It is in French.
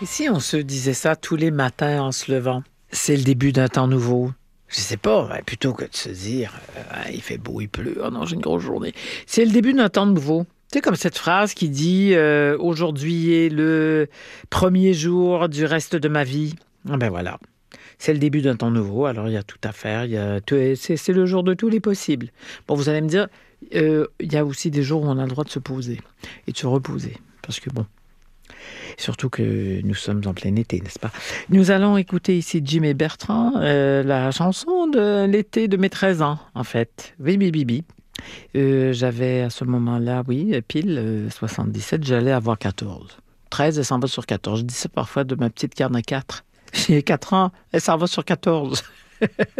Et si on se disait ça tous les matins en se levant? C'est le début d'un temps nouveau. Je sais pas, plutôt que de se dire il fait beau, il pleut, oh non, j'ai une grosse journée. C'est le début d'un temps nouveau. Tu sais, comme cette phrase qui dit aujourd'hui est le premier jour du reste de ma vie. Ah ben voilà. C'est le début d'un temps nouveau, alors il y a tout à faire. C'est le jour de tous les possibles. Bon, vous allez me dire, il y a aussi des jours où on a le droit de se poser et de se reposer. Parce que bon, surtout que nous sommes en plein été, n'est-ce pas? Nous allons écouter ici Jim et Bertrand, la chanson de l'été de mes 13 ans, en fait. Oui, bibi. J'avais à ce moment-là, oui, pile 77, j'allais avoir 14. 13, elle s'en va sur 14. Je dis ça parfois de ma petite carne à 4. J'ai 4 ans, elle s'en va sur 14.